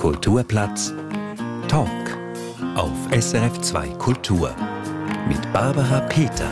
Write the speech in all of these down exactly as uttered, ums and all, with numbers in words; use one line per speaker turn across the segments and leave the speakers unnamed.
Kulturplatz Talk auf S R F zwei Kultur mit Barbara Peter.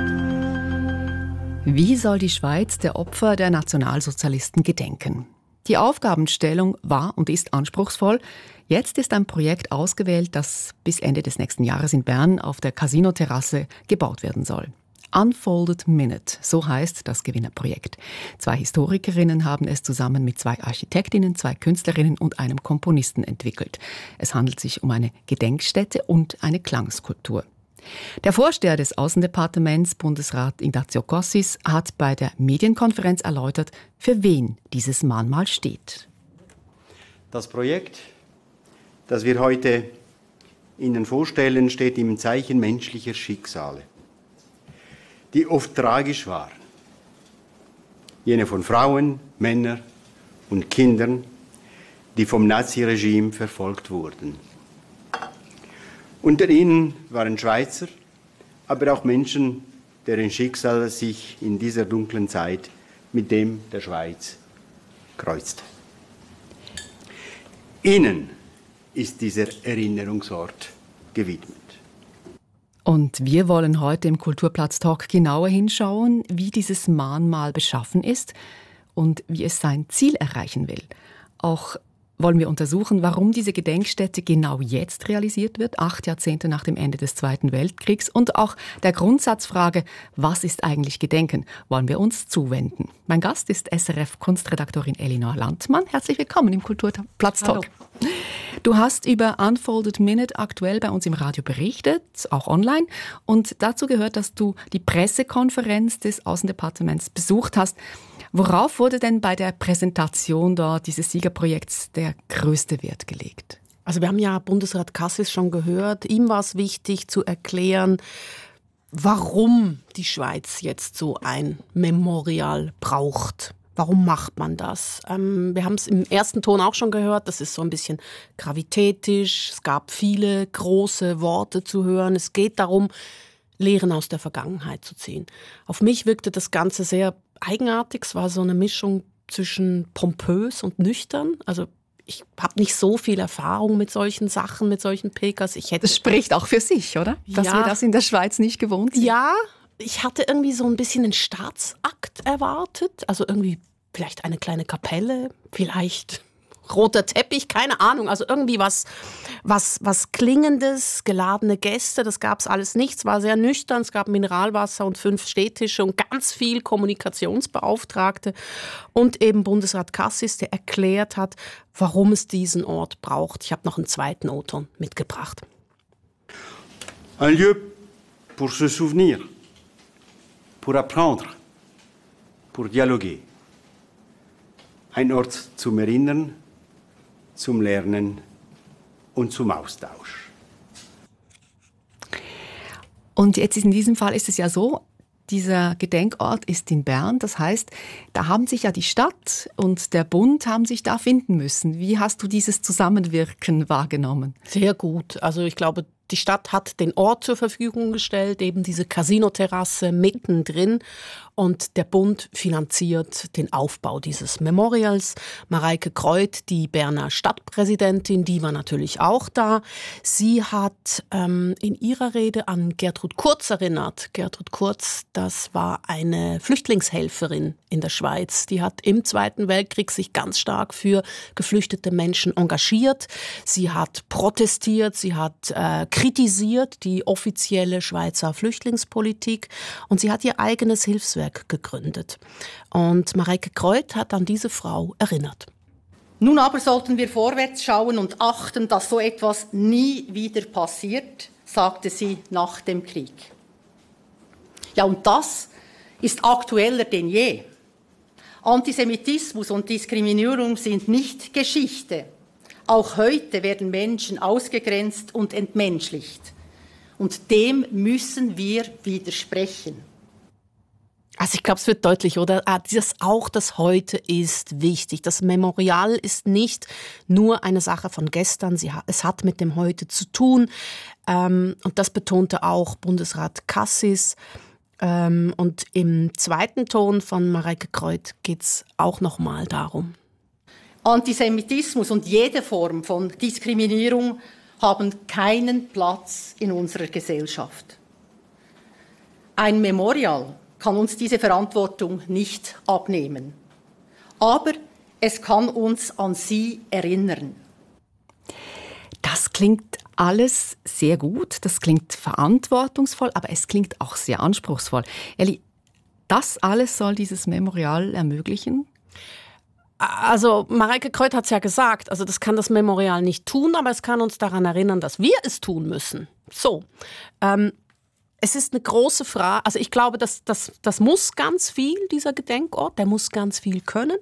Wie soll die Schweiz der Opfer der Nationalsozialisten gedenken? Die Aufgabenstellung war und ist anspruchsvoll. Jetzt ist ein Projekt ausgewählt, das bis Ende des nächsten Jahres in Bern auf der Casino-Terrasse gebaut werden soll. Unfolded Minute, so heißt das Gewinnerprojekt. Zwei Historikerinnen haben es zusammen mit zwei Architektinnen, zwei Künstlerinnen und einem Komponisten entwickelt. Es handelt sich um eine Gedenkstätte und eine Klangskulptur. Der Vorsteher des Außendepartements, Bundesrat Ignazio Cassis, hat bei der Medienkonferenz erläutert, für wen dieses Mahnmal steht.
Das Projekt, das wir heute Ihnen vorstellen, steht im Zeichen menschlicher Schicksale, die oft tragisch waren. Jene von Frauen, Männern und Kindern, die vom Naziregime verfolgt wurden. Unter ihnen waren Schweizer, aber auch Menschen, deren Schicksal sich in dieser dunklen Zeit mit dem der Schweiz kreuzte. Ihnen ist dieser Erinnerungsort gewidmet.
Und wir wollen heute im Kulturplatz Talk genauer hinschauen, wie dieses Mahnmal beschaffen ist und wie es sein Ziel erreichen will. Auch wollen wir untersuchen, warum diese Gedenkstätte genau jetzt realisiert wird, acht Jahrzehnte nach dem Ende des Zweiten Weltkriegs. Und auch der Grundsatzfrage, was ist eigentlich Gedenken, wollen wir uns zuwenden. Mein Gast ist S R F-Kunstredaktorin Elinor Landmann. Herzlich willkommen im Kulturplatz Talk. Hallo. Du hast über Unfolded Minute aktuell bei uns im Radio berichtet, auch online. Und dazu gehört, dass du die Pressekonferenz des Außendepartements besucht hast. Worauf wurde denn bei der Präsentation dort dieses Siegerprojekts der größte Wert gelegt?
Also wir haben ja Bundesrat Cassis schon gehört. Ihm war es wichtig zu erklären, warum die Schweiz jetzt so ein Memorial braucht. Warum macht man das? Ähm, wir haben es im ersten Ton auch schon gehört, das ist so ein bisschen gravitätisch. Es gab viele große Worte zu hören. Es geht darum, Lehren aus der Vergangenheit zu ziehen. Auf mich wirkte das Ganze sehr eigenartig. Es war so eine Mischung zwischen pompös und nüchtern. Also ich habe nicht so viel Erfahrung mit solchen Sachen, mit solchen P Ks. Ich hätte
das spricht auch für sich, oder? Dass
ja,
wir das in der Schweiz nicht gewohnt sind.
Ja, ich hatte irgendwie so ein bisschen einen Staatsakt erwartet. Also irgendwie vielleicht eine kleine Kapelle, vielleicht roter Teppich, keine Ahnung. Also irgendwie was, was, was Klingendes, geladene Gäste, das gab es alles nicht. Es war sehr nüchtern, es gab Mineralwasser und fünf Stehtische und ganz viel Kommunikationsbeauftragte. Und eben Bundesrat Cassis, der erklärt hat, warum es diesen Ort braucht. Ich habe noch einen zweiten O-Ton mitgebracht.
Un lieu pour se souvenir, pour apprendre, pour dialoguer. Ein Ort zum Erinnern, zum Lernen und zum Austausch.
Und jetzt in diesem Fall ist es ja so, dieser Gedenkort ist in Bern. Das heißt, da haben sich ja die Stadt und der Bund haben sich da finden müssen. Wie hast du dieses Zusammenwirken wahrgenommen?
Sehr gut. Also ich glaube, die Stadt hat den Ort zur Verfügung gestellt, eben diese Casino-Terrasse mittendrin. Und der Bund finanziert den Aufbau dieses Memorials. Mareike Kreuth, die Berner Stadtpräsidentin, die war natürlich auch da. Sie hat ähm, in ihrer Rede an Gertrud Kurz erinnert. Gertrud Kurz, das war eine Flüchtlingshelferin in der Schweiz. Die hat im Zweiten Weltkrieg sich ganz stark für geflüchtete Menschen engagiert. Sie hat protestiert, sie hat äh, kritisiert die offizielle Schweizer Flüchtlingspolitik und sie hat ihr eigenes Hilfswerk gegründet. Und Mareike Kreuth hat an diese Frau erinnert.
Nun aber sollten wir vorwärts schauen und achten, dass so etwas nie wieder passiert, sagte sie nach dem Krieg. Ja, und das ist aktueller denn je. Antisemitismus und Diskriminierung sind nicht Geschichte. Auch heute werden Menschen ausgegrenzt und entmenschlicht. Und dem müssen wir widersprechen.
Also ich glaube, es wird deutlich, oder? Ah, das auch das Heute ist wichtig. Das Memorial ist nicht nur eine Sache von gestern, sie ha- es hat mit dem Heute zu tun. Ähm, und das betonte auch Bundesrat Cassis. Ähm, und im zweiten Ton von Mareike Kreuth geht es auch nochmal darum.
Antisemitismus und jede Form von Diskriminierung haben keinen Platz in unserer Gesellschaft. Ein Memorial kann uns diese Verantwortung nicht abnehmen. Aber es kann uns an sie erinnern.
Das klingt alles sehr gut, das klingt verantwortungsvoll, aber es klingt auch sehr anspruchsvoll. Elli, das alles soll dieses Memorial ermöglichen?
Also Mareike Kreuth hat es ja gesagt, also das kann das Memorial nicht tun, aber es kann uns daran erinnern, dass wir es tun müssen. So, ähm, es ist eine große Frage, also ich glaube, das, das, das muss ganz viel, dieser Gedenkort, der muss ganz viel können.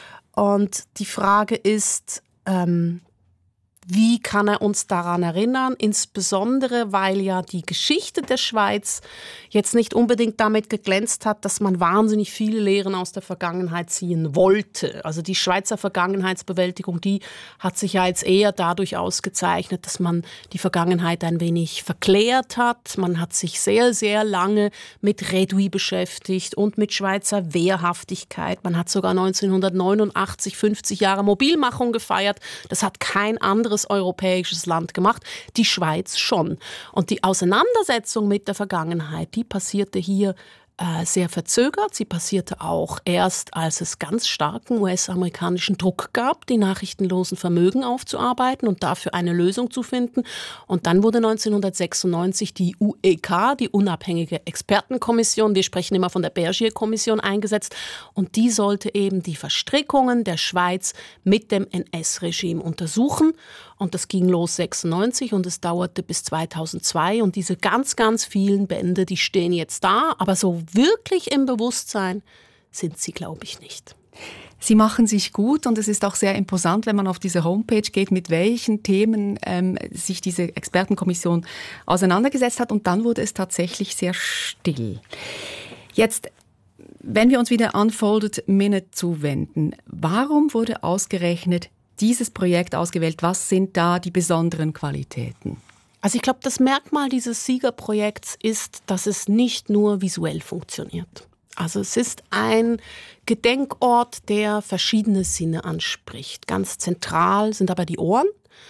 Und die Frage ist, ähm, wie kann er uns daran erinnern? Insbesondere, weil ja die Geschichte der Schweiz jetzt nicht unbedingt damit geglänzt hat, dass man wahnsinnig viele Lehren aus der Vergangenheit ziehen wollte. Also die Schweizer Vergangenheitsbewältigung, die hat sich ja jetzt eher dadurch ausgezeichnet, dass man die Vergangenheit ein wenig verklärt hat. Man hat sich sehr, sehr lange mit Redui beschäftigt und mit Schweizer Wehrhaftigkeit. Man hat sogar neunzehnhundertneunundachtzig fünfzig Jahre Mobilmachung gefeiert. Das hat kein anderes europäisches Land gemacht, die Schweiz schon. Und die Auseinandersetzung mit der Vergangenheit, die passierte hier äh, sehr verzögert. Sie passierte auch erst, als es ganz starken U S-amerikanischen Druck gab, die nachrichtenlosen Vermögen aufzuarbeiten und dafür eine Lösung zu finden. Und dann wurde neunzehnhundertsechsundneunzig die U E K, die unabhängige Expertenkommission, wir sprechen immer von der Bergier-Kommission, eingesetzt. Und die sollte eben die Verstrickungen der Schweiz mit dem N S-Regime untersuchen. Und das ging los sechsundneunzig und es dauerte bis zweitausendzwei. Und diese ganz, ganz vielen Bände, die stehen jetzt da. Aber so wirklich im Bewusstsein sind sie, glaube ich, nicht.
Sie machen sich gut und es ist auch sehr imposant, wenn man auf diese Homepage geht, mit welchen Themen ähm, sich diese Expertenkommission auseinandergesetzt hat. Und dann wurde es tatsächlich sehr still. Jetzt, wenn wir uns wieder Unfolded Minute zuwenden, warum wurde ausgerechnet dieses Projekt ausgewählt? Was sind da die besonderen Qualitäten?
Also ich glaube, das Merkmal dieses Siegerprojekts ist, dass es nicht nur visuell funktioniert. Also es ist ein Gedenkort, der verschiedene Sinne anspricht. Ganz zentral sind aber die Ohren,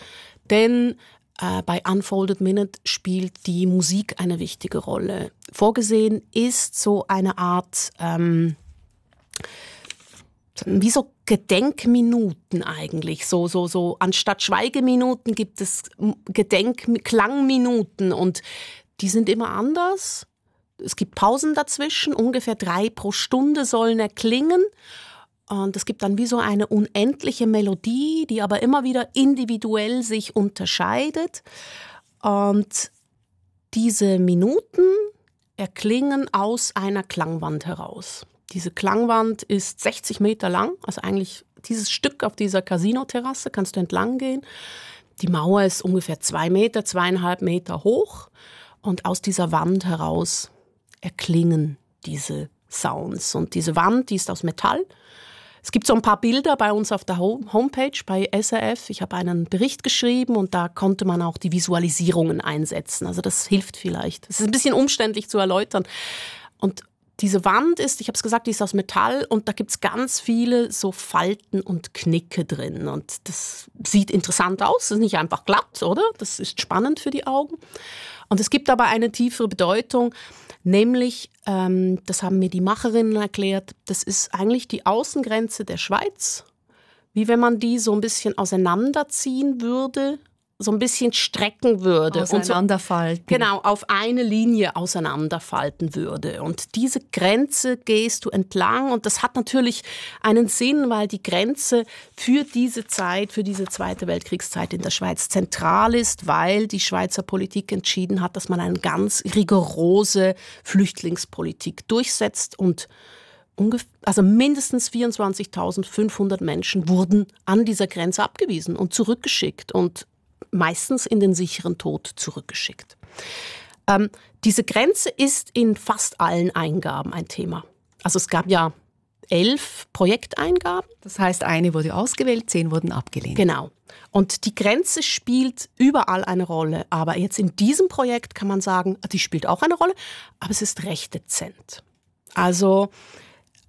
denn äh, bei Unfolded Minute spielt die Musik eine wichtige Rolle. Vorgesehen ist so eine Art ähm, wie so Gedenkminuten eigentlich. So, so, so. Anstatt Schweigeminuten gibt es Gedenk- Klangminuten und die sind immer anders. Es gibt Pausen dazwischen, ungefähr drei pro Stunde sollen erklingen. Und es gibt dann wie so eine unendliche Melodie, die aber immer wieder individuell sich unterscheidet. Und diese Minuten erklingen aus einer Klangwand heraus. Diese Klangwand ist sechzig Meter lang, also eigentlich dieses Stück auf dieser Casino-Terrasse kannst du entlang gehen. Die Mauer ist ungefähr zwei Meter, zweieinhalb Meter hoch und aus dieser Wand heraus erklingen diese Sounds. Und diese Wand, die ist aus Metall. Es gibt so ein paar Bilder bei uns auf der Homepage bei S R F. Ich habe einen Bericht geschrieben und da konnte man auch die Visualisierungen einsetzen. Also das hilft vielleicht. Es ist ein bisschen umständlich zu erläutern. Und diese Wand ist, ich habe es gesagt, die ist aus Metall und da gibt es ganz viele so Falten und Knicke drin. Und das sieht interessant aus, das ist nicht einfach glatt, oder? Das ist spannend für die Augen. Und es gibt aber eine tiefere Bedeutung, nämlich, ähm, das haben mir die Macherinnen erklärt, das ist eigentlich die Außengrenze der Schweiz, wie wenn man die so ein bisschen auseinanderziehen würde, so ein bisschen strecken würde.
Auseinanderfalten.
Und so, genau, auf eine Linie auseinanderfalten würde. Und diese Grenze gehst du entlang und das hat natürlich einen Sinn, weil die Grenze für diese Zeit, für diese Zweite Weltkriegszeit in der Schweiz zentral ist, weil die Schweizer Politik entschieden hat, dass man eine ganz rigorose Flüchtlingspolitik durchsetzt und ungefähr, also mindestens vierundzwanzigtausendfünfhundert Menschen wurden an dieser Grenze abgewiesen und zurückgeschickt und meistens in den sicheren Tod zurückgeschickt. Ähm, diese Grenze ist in fast allen Eingaben ein Thema. Also es gab ja elf Projekteingaben.
Das heißt, eine wurde ausgewählt, zehn wurden abgelehnt.
Genau. Und die Grenze spielt überall eine Rolle. Aber jetzt in diesem Projekt kann man sagen, die spielt auch eine Rolle, aber es ist recht dezent. Also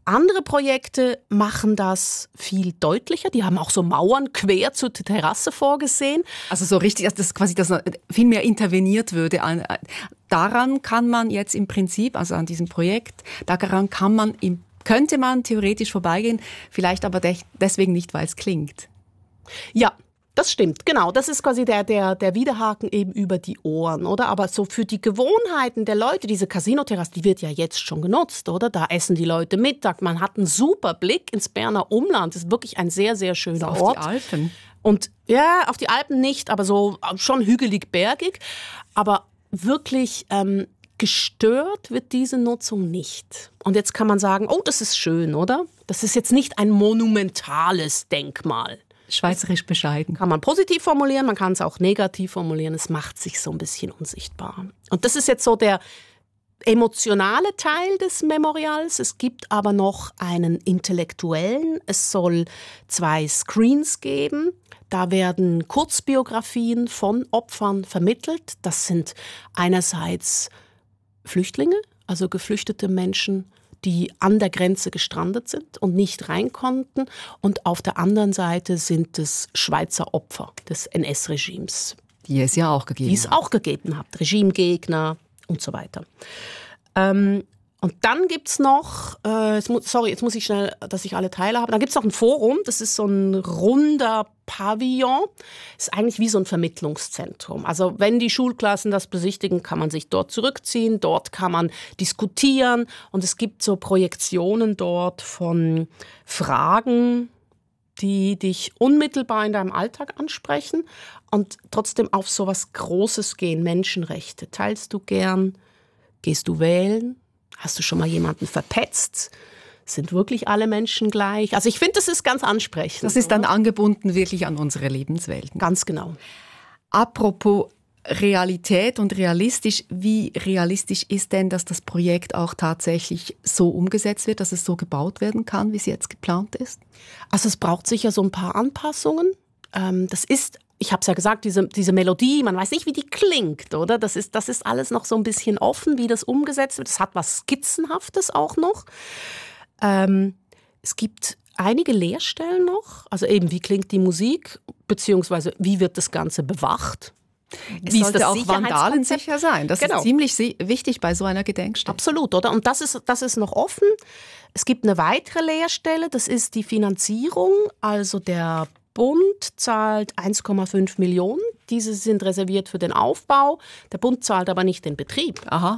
Andere Projekte machen das viel deutlicher. Die haben auch so Mauern quer zur Terrasse vorgesehen.
Also so richtig, dass quasi das viel mehr interveniert würde. Daran kann man jetzt im Prinzip, also an diesem Projekt, daran kann man, könnte man theoretisch vorbeigehen, vielleicht aber deswegen nicht, weil es klingt.
Ja. Das stimmt, genau. Das ist quasi der, der, der Widerhaken eben über die Ohren, oder? Aber so für die Gewohnheiten der Leute, diese Casino-Terrasse, die wird ja jetzt schon genutzt, oder? Da essen die Leute Mittag. Man hat einen super Blick ins Berner Umland. Das ist wirklich ein sehr, sehr schöner
auf
Ort.
Auf die Alpen?
Und ja, auf die Alpen nicht, aber so schon hügelig-bergig. Aber wirklich ähm, gestört wird diese Nutzung nicht. Und jetzt kann man sagen, oh, das ist schön, oder? Das ist jetzt nicht ein monumentales Denkmal.
Schweizerisch bescheiden.
Kann man positiv formulieren, man kann es auch negativ formulieren. Es macht sich so ein bisschen unsichtbar. Und das ist jetzt so der emotionale Teil des Memorials. Es gibt aber noch einen intellektuellen. Es soll zwei Screens geben. Da werden Kurzbiografien von Opfern vermittelt. Das sind einerseits Flüchtlinge, also geflüchtete Menschen, die an der Grenze gestrandet sind und nicht rein konnten. Und auf der anderen Seite sind es Schweizer Opfer des N S-Regimes.
Die es ja auch gegeben hat.
Die es auch gegeben hat. Regimegegner und so weiter. Ähm, und dann gibt es noch, äh, jetzt muss, sorry, jetzt muss ich schnell, dass ich alle Teile habe. Dann gibt es noch ein Forum, das ist so ein runder Pavillon. Das ist eigentlich wie so ein Vermittlungszentrum. Also wenn die Schulklassen das besichtigen, kann man sich dort zurückziehen. Dort kann man diskutieren. Und es gibt so Projektionen dort von Fragen, die dich unmittelbar in deinem Alltag ansprechen und trotzdem auf so was Großes gehen. Menschenrechte. Teilst du gern? Gehst du wählen? Hast du schon mal jemanden verpetzt? Sind wirklich alle Menschen gleich? Also ich finde, das ist ganz ansprechend.
Das ist dann angebunden wirklich an unsere Lebenswelten.
Ganz genau.
Apropos Realität und realistisch, wie realistisch ist denn, dass das Projekt auch tatsächlich so umgesetzt wird, dass es so gebaut werden kann, wie es jetzt geplant ist?
Also es braucht sicher so ein paar Anpassungen. Ähm, das ist Ich habe es ja gesagt, diese, diese Melodie, man weiß nicht, wie die klingt, oder? Das ist, das ist alles noch so ein bisschen offen, wie das umgesetzt wird. Es hat was Skizzenhaftes auch noch. Ähm, es gibt einige Leerstellen noch. Also eben, wie klingt die Musik, beziehungsweise wie wird das Ganze bewacht?
Es
wie
sollte
ist das
auch vandalensicher sein. Das
genau.
ist ziemlich wichtig bei so einer Gedenkstätte.
Absolut, oder? Und das ist, das ist noch offen. Es gibt eine weitere Leerstelle, das ist die Finanzierung, also der Bund zahlt eins Komma fünf Millionen. Diese sind reserviert für den Aufbau. Der Bund zahlt aber nicht den Betrieb.
Aha.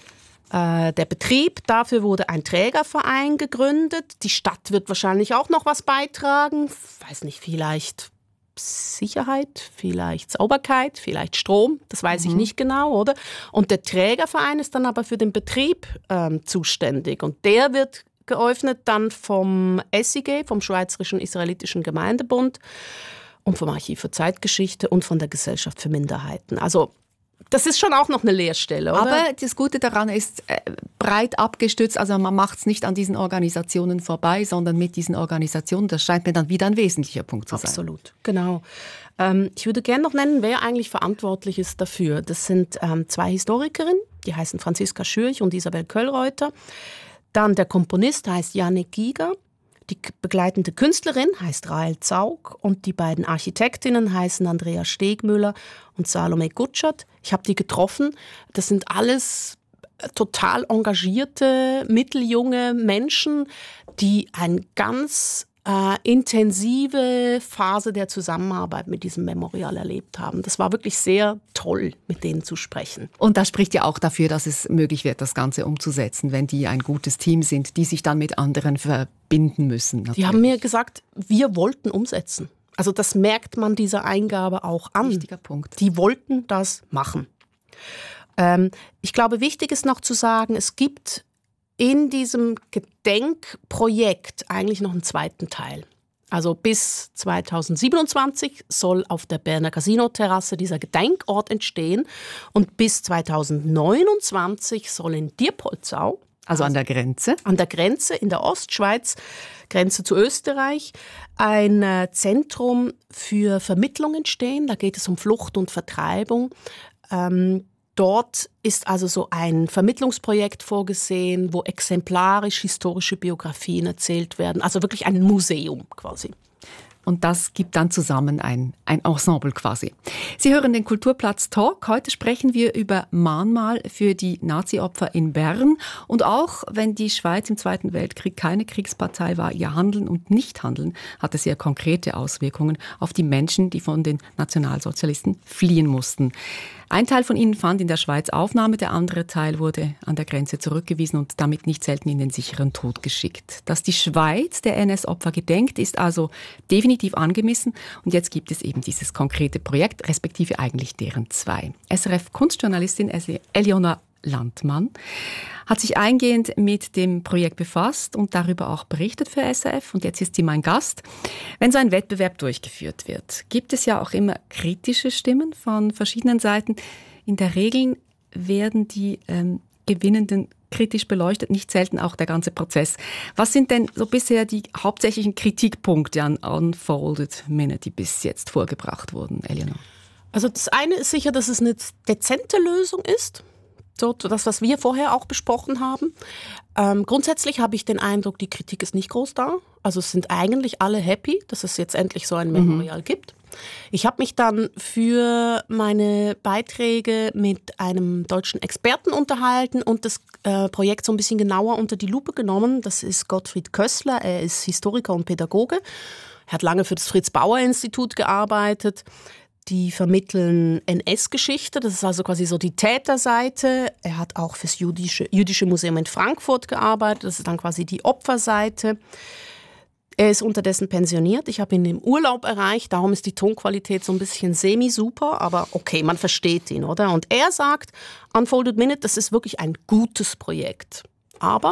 Äh, der Betrieb, dafür wurde ein Trägerverein gegründet. Die Stadt wird wahrscheinlich auch noch was beitragen. Weiß nicht, vielleicht Sicherheit, vielleicht Sauberkeit, vielleicht Strom. Das weiß mhm. ich nicht genau, oder? Und der Trägerverein ist dann aber für den Betrieb ähm, zuständig. Und der wird geöffnet dann vom S I G, vom Schweizerischen Israelitischen Gemeindebund und vom Archiv für Zeitgeschichte und von der Gesellschaft für Minderheiten. Also das ist schon auch noch eine Leerstelle, oder?
Aber das Gute daran ist äh, breit abgestützt, also man macht es nicht an diesen Organisationen vorbei, sondern mit diesen Organisationen. Das scheint mir dann wieder ein wesentlicher Punkt zu sein.
Absolut, genau. Ähm, ich würde gerne noch nennen, wer eigentlich verantwortlich ist dafür. Das sind ähm, zwei Historikerinnen, die heißen Franziska Schürch und Isabel Köllreuter. Dann der Komponist heißt Janik Giger, die begleitende Künstlerin heißt Rahel Zaug und die beiden Architektinnen heißen Andrea Stegmüller und Salome Gutschert. Ich habe die getroffen. Das sind alles total engagierte, mitteljunge Menschen, die ein ganz äh, intensive Phase der Zusammenarbeit mit diesem Memorial erlebt haben. Das war wirklich sehr toll, mit denen zu sprechen.
Und das spricht ja auch dafür, dass es möglich wird, das Ganze umzusetzen, wenn die ein gutes Team sind, die sich dann mit anderen verbinden müssen. Natürlich.
Die haben mir gesagt, wir wollten umsetzen. Also das merkt man dieser Eingabe auch an.
Wichtiger Punkt.
Die wollten das machen. Ähm, ich glaube, wichtig ist noch zu sagen, es gibt in diesem Gedenkprojekt eigentlich noch einen zweiten Teil. Also bis zweitausendsiebenundzwanzig soll auf der Berner Casino-Terrasse dieser Gedenkort entstehen und bis zweitausendneunundzwanzig soll in Diepoldsau,
also an der Grenze,
an der Grenze in der Ostschweiz, Grenze zu Österreich, ein äh, Zentrum für Vermittlung entstehen. Da geht es um Flucht und Vertreibung. Ähm, dort ist also so ein Vermittlungsprojekt vorgesehen, wo exemplarisch historische Biografien erzählt werden. Also wirklich ein Museum quasi.
Und das gibt dann zusammen ein, ein Ensemble quasi. Sie hören den Kulturplatz Talk. Heute sprechen wir über Mahnmal für die Nazi-Opfer in Bern. Und auch wenn die Schweiz im Zweiten Weltkrieg keine Kriegspartei war, ihr Handeln und Nichthandeln hatte sehr konkrete Auswirkungen auf die Menschen, die von den Nationalsozialisten fliehen mussten. Ein Teil von ihnen fand in der Schweiz Aufnahme, der andere Teil wurde an der Grenze zurückgewiesen und damit nicht selten in den sicheren Tod geschickt. Dass die Schweiz der N S-Opfer gedenkt, ist also definitiv angemessen. Und jetzt gibt es eben dieses konkrete Projekt, respektive eigentlich deren zwei. S R F-Kunstjournalistin Eleonora Landmann hat sich eingehend mit dem Projekt befasst und darüber auch berichtet für S R F. Und jetzt ist sie mein Gast. Wenn so ein Wettbewerb durchgeführt wird, gibt es ja auch immer kritische Stimmen von verschiedenen Seiten. In der Regel werden die ähm, Gewinnenden kritisch beleuchtet, nicht selten auch der ganze Prozess. Was sind denn so bisher die hauptsächlichen Kritikpunkte an Unfolded Minute, die bis jetzt vorgebracht wurden, Eleonora?
Also das eine ist sicher, dass es eine dezente Lösung ist. So, das, was wir vorher auch besprochen haben. Ähm, grundsätzlich habe ich den Eindruck, die Kritik ist nicht groß da. Also es sind eigentlich alle happy, dass es jetzt endlich so ein Memorial mhm. gibt. Ich habe mich dann für meine Beiträge mit einem deutschen Experten unterhalten und das äh, Projekt so ein bisschen genauer unter die Lupe genommen. Das ist Gottfried Kössler, er ist Historiker und Pädagoge. Er hat lange für das Fritz-Bauer-Institut gearbeitet. Die vermitteln N S-Geschichte, das ist also quasi so die Täterseite. Er hat auch fürs Jüdische, Jüdische Museum in Frankfurt gearbeitet, das ist dann quasi die Opferseite. Er ist unterdessen pensioniert, ich habe ihn im Urlaub erreicht, darum ist die Tonqualität so ein bisschen semi-super, aber okay, man versteht ihn, oder? Und er sagt, Unfolded Minute, das ist wirklich ein gutes Projekt. Aber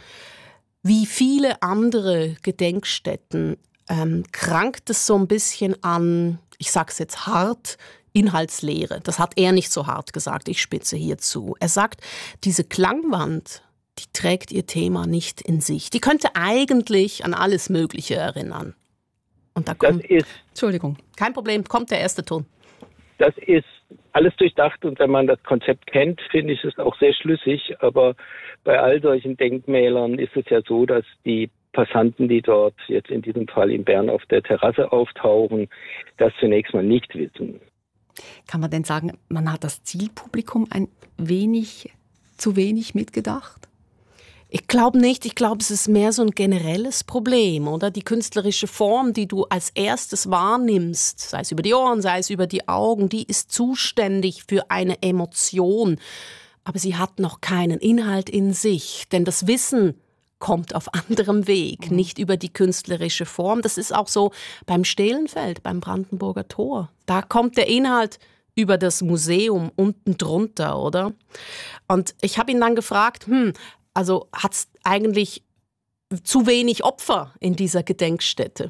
wie viele andere Gedenkstätten ähm, krankt es so ein bisschen an, ich sage es jetzt hart, Inhaltslehre. Das hat er nicht so hart gesagt, ich spitze hier zu. Er sagt, diese Klangwand, die trägt ihr Thema nicht in sich. Die könnte eigentlich an alles Mögliche erinnern. Und da kommt,
das ist,
Entschuldigung, kein Problem, kommt der erste Ton.
Das ist alles durchdacht und wenn man das Konzept kennt, finde ich es auch sehr schlüssig. Aber bei all solchen Denkmälern ist es ja so, dass die Passanten, die dort jetzt in diesem Fall in Bern auf der Terrasse auftauchen, das zunächst mal nicht wissen.
Kann man denn sagen, man hat das Zielpublikum ein wenig, zu wenig mitgedacht?
Ich glaube nicht. Ich glaube, es ist mehr so ein generelles Problem, oder? Die künstlerische Form, die du als erstes wahrnimmst, sei es über die Ohren, sei es über die Augen, die ist zuständig für eine Emotion. Aber sie hat noch keinen Inhalt in sich. Denn das Wissen kommt auf anderem Weg, mhm. nicht über die künstlerische Form. Das ist auch so beim Stehlenfeld, beim Brandenburger Tor. Da kommt der Inhalt über das Museum unten drunter, oder? Und ich habe ihn dann gefragt, hm, also hat es eigentlich zu wenig Opfer in dieser Gedenkstätte?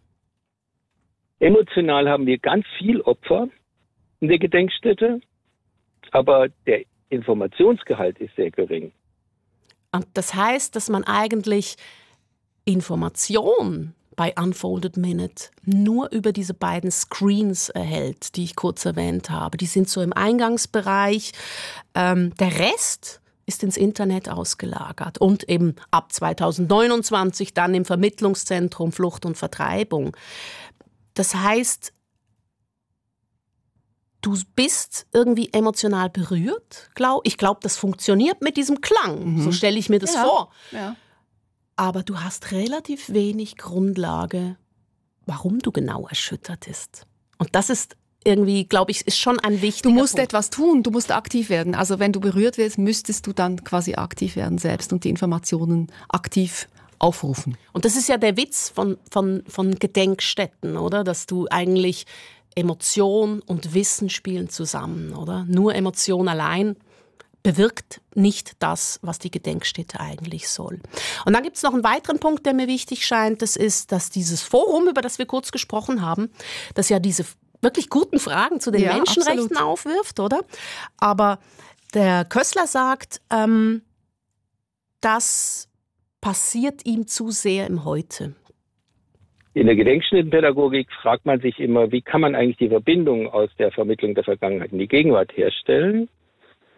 Emotional haben wir ganz viel Opfer in der Gedenkstätte, aber der Informationsgehalt ist sehr gering.
Und das heißt, dass man eigentlich Information bei Unfolded Minute nur über diese beiden Screens erhält, die ich kurz erwähnt habe. Die sind so im Eingangsbereich. Ähm, der Rest ist ins Internet ausgelagert und eben ab zweitausendneunundzwanzig dann im Vermittlungszentrum Flucht und Vertreibung. Das heißt, du bist irgendwie emotional berührt, glaub. Ich glaube, das funktioniert mit diesem Klang. Mhm. So stelle ich mir das
ja.
vor.
Ja.
Aber du hast relativ wenig Grundlage, warum du genau erschüttert bist. Und das ist irgendwie, glaube ich, ist schon ein wichtiger
Du musst
Punkt.
etwas tun, du musst aktiv werden. Also wenn du berührt wirst, müsstest du dann quasi aktiv werden selbst und die Informationen aktiv aufrufen.
Und das ist ja der Witz von, von, von Gedenkstätten, oder? Dass du eigentlich Emotion und Wissen spielen zusammen, oder? Nur Emotion allein bewirkt nicht das, was die Gedenkstätte eigentlich soll. Und dann gibt es noch einen weiteren Punkt, der mir wichtig scheint. Das ist, dass dieses Forum, über das wir kurz gesprochen haben, das ja diese wirklich guten Fragen zu den
ja,
Menschenrechten
absolut.
aufwirft, oder? Aber der Kössler sagt, ähm, das passiert ihm zu sehr im Heute.
In der Gedenkstättenpädagogik fragt man sich immer, wie kann man eigentlich die Verbindung aus der Vermittlung der Vergangenheit in die Gegenwart herstellen?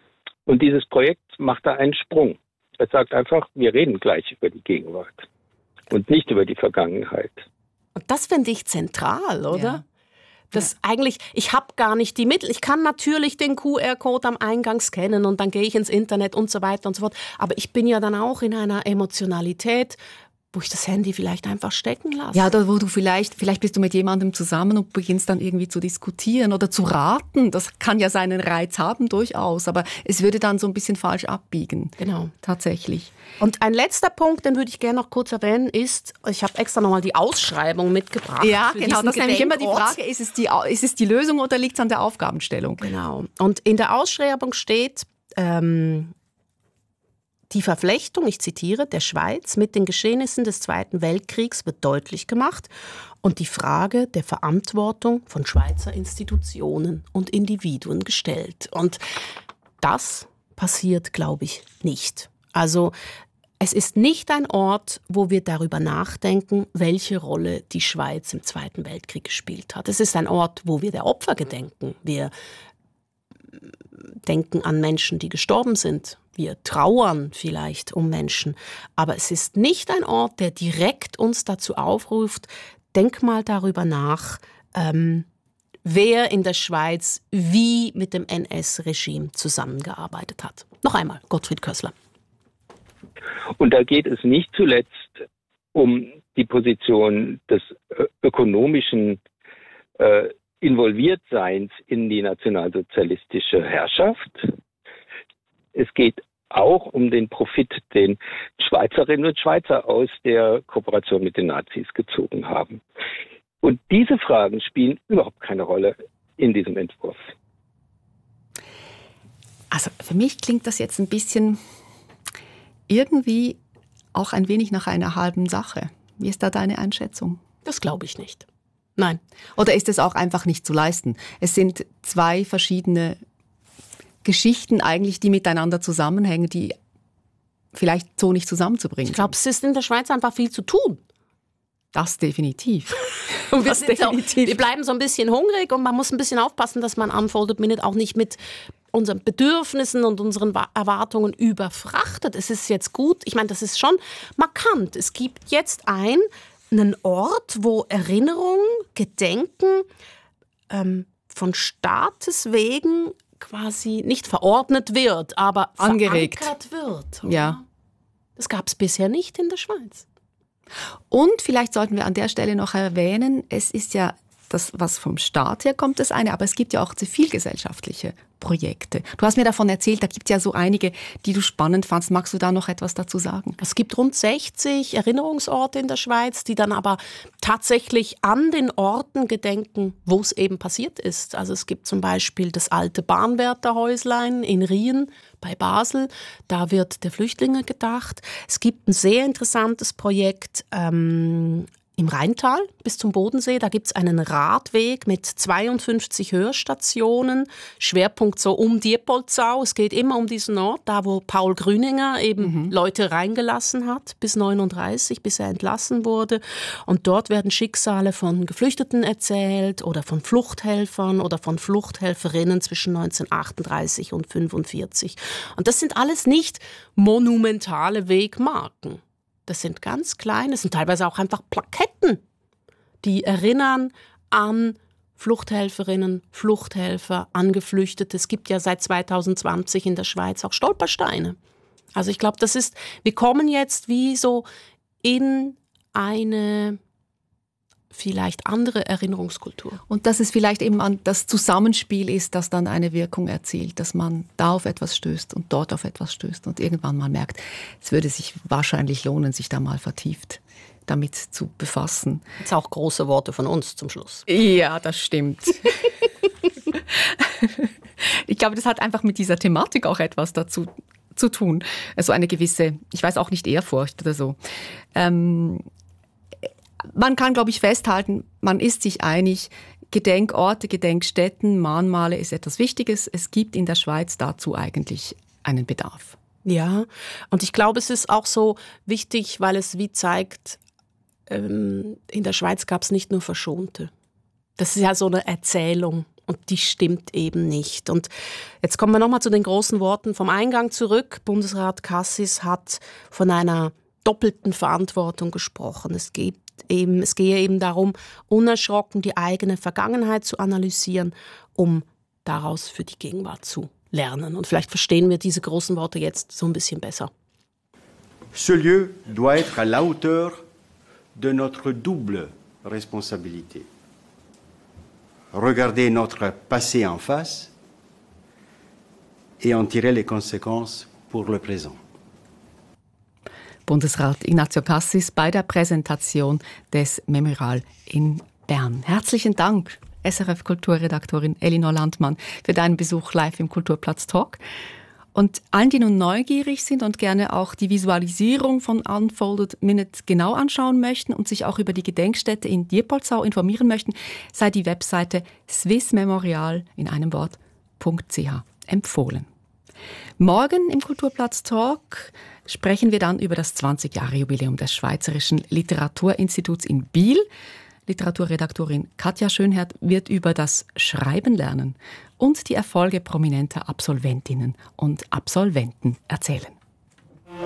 Und dieses Projekt macht da einen Sprung. Es sagt einfach, wir reden gleich über die Gegenwart und nicht über die Vergangenheit.
Und das finde ich zentral, oder?
Ja.
Das ja. eigentlich, ich habe gar nicht die Mittel. Ich kann natürlich den Q R-Code am Eingang scannen und dann gehe ich ins Internet und so weiter und so fort. Aber ich bin ja dann auch in einer Emotionalität, wo ich das Handy vielleicht einfach stecken lasse.
Ja, oder wo du vielleicht, vielleicht bist du mit jemandem zusammen und beginnst dann irgendwie zu diskutieren oder zu raten. Das kann ja seinen Reiz haben, durchaus. Aber es würde dann so ein bisschen falsch abbiegen.
Genau.
Tatsächlich.
Und ein letzter Punkt, den würde ich gerne noch kurz erwähnen, ist, ich habe extra nochmal die Ausschreibung mitgebracht.
Ja, genau. Das ist nämlich immer die
Gedenkort.
Frage, ist es die, ist es die Lösung oder liegt es an der Aufgabenstellung?
Genau. Und in der Ausschreibung steht, ähm, die Verflechtung, ich zitiere, der Schweiz mit den Geschehnissen des Zweiten Weltkriegs wird deutlich gemacht und die Frage der Verantwortung von Schweizer Institutionen und Individuen gestellt. Und das passiert, glaube ich, nicht. Also es ist nicht ein Ort, wo wir darüber nachdenken, welche Rolle die Schweiz im Zweiten Weltkrieg gespielt hat. Es ist ein Ort, wo wir der Opfer gedenken. Wir denken an Menschen, die gestorben sind. Wir trauern vielleicht um Menschen. Aber es ist nicht ein Ort, der direkt uns dazu aufruft, denk mal darüber nach, ähm, wer in der Schweiz wie mit dem N S-Regime zusammengearbeitet hat. Noch einmal, Gottfried Kössler.
Und da geht es nicht zuletzt um die Position des äh, ökonomischen äh, Involviertseins in die nationalsozialistische Herrschaft. Es geht auch um den Profit, den Schweizerinnen und Schweizer aus der Kooperation mit den Nazis gezogen haben. Und diese Fragen spielen überhaupt keine Rolle in diesem Entwurf.
Also für mich klingt das jetzt ein bisschen irgendwie auch ein wenig nach einer halben Sache. Wie ist da deine Einschätzung?
Das glaube ich nicht. Nein.
Oder ist es auch einfach nicht zu leisten? Es sind zwei verschiedene Geschichten eigentlich, die miteinander zusammenhängen, die vielleicht so nicht zusammenzubringen.
Ich glaube, es ist in der Schweiz einfach viel zu tun.
Das definitiv.
Und wir,
das definitiv.
So, wir bleiben so ein bisschen hungrig und man muss ein bisschen aufpassen, dass man Unfolded Minute auch nicht mit unseren Bedürfnissen und unseren Erwartungen überfrachtet. Es ist jetzt gut, ich meine, das ist schon markant. Es gibt jetzt ein einen Ort, wo Erinnerung, Gedenken ähm, von Staates wegen quasi nicht verordnet wird, aber
angeregt
verankert wird. Oder?
Ja.
Das gab es bisher nicht in der Schweiz.
Und vielleicht sollten wir an der Stelle noch erwähnen, es ist ja das, was vom Staat her kommt, das eine, aber es gibt ja auch zivilgesellschaftliche Projekte. Du hast mir davon erzählt, da gibt es ja so einige, die du spannend fandst. Magst du da noch etwas dazu sagen?
Es gibt rund sechzig Erinnerungsorte in der Schweiz, die dann aber tatsächlich an den Orten gedenken, wo es eben passiert ist. Also es gibt zum Beispiel das alte Bahnwärterhäuslein in Rien bei Basel. Da wird der Flüchtlinge gedacht. Es gibt ein sehr interessantes Projekt ähm, im Rheintal bis zum Bodensee, da gibt es einen Radweg mit zweiundfünfzig Hörstationen, Schwerpunkt so um Diepoldsau. Es geht immer um diesen Ort, da wo Paul Grüninger eben mhm. Leute reingelassen hat, bis neununddreißig, bis er entlassen wurde. Und dort werden Schicksale von Geflüchteten erzählt oder von Fluchthelfern oder von Fluchthelferinnen zwischen neunzehnhundertachtunddreißig und fünfundvierzig. Und das sind alles nicht monumentale Wegmarken. Das sind ganz kleine, das sind teilweise auch einfach Plaketten, die erinnern an Fluchthelferinnen, Fluchthelfer, an Geflüchtete. Es gibt ja seit zweitausendzwanzig in der Schweiz auch Stolpersteine. Also ich glaube, das ist, wir kommen jetzt wie so in eine vielleicht andere Erinnerungskultur.
Und dass es vielleicht eben an das Zusammenspiel ist, das dann eine Wirkung erzielt, dass man da auf etwas stößt und dort auf etwas stößt und irgendwann mal merkt, es würde sich wahrscheinlich lohnen, sich da mal vertieft damit zu befassen.
Jetzt auch große Worte von uns zum Schluss.
Ja, das stimmt. Ich glaube, das hat einfach mit dieser Thematik auch etwas dazu zu tun. Also eine gewisse, ich weiß auch nicht, Ehrfurcht oder so. Ähm, Man kann, glaube ich, festhalten, man ist sich einig, Gedenkorte, Gedenkstätten, Mahnmale ist etwas Wichtiges. Es gibt in der Schweiz dazu eigentlich einen Bedarf.
Ja, und ich glaube, es ist auch so wichtig, weil es wie zeigt, ähm, in der Schweiz gab es nicht nur Verschonte. Das ist ja so eine Erzählung. Und die stimmt eben nicht. Und jetzt kommen wir nochmal zu den großen Worten vom Eingang zurück. Bundesrat Cassis hat von einer doppelten Verantwortung gesprochen. Es geht eben, es gehe eben darum, unerschrocken die eigene Vergangenheit zu analysieren, um daraus für die Gegenwart zu lernen. Und vielleicht verstehen wir diese großen Worte jetzt so ein bisschen besser.
Ce lieu doit être à la hauteur de notre double responsabilité. Regarder notre passé en face et en tirer les conséquences pour le présent.
Bundesrat Ignazio Cassis bei der Präsentation des Memorial in Bern. Herzlichen Dank, S R F-Kulturredaktorin Elinor Landmann, für deinen Besuch live im Kulturplatz Talk. Und allen, die nun neugierig sind und gerne auch die Visualisierung von Unfolded Minute genau anschauen möchten und sich auch über die Gedenkstätte in Diepoldsau informieren möchten, sei die Webseite swissmemorial in einem Wort .ch empfohlen. Morgen im Kulturplatz Talk sprechen wir dann über das zwanzig-Jahre-Jubiläum des Schweizerischen Literaturinstituts in Biel. Literaturredaktorin Katja Schönherr wird über das Schreiben lernen und die Erfolge prominenter Absolventinnen und Absolventen erzählen.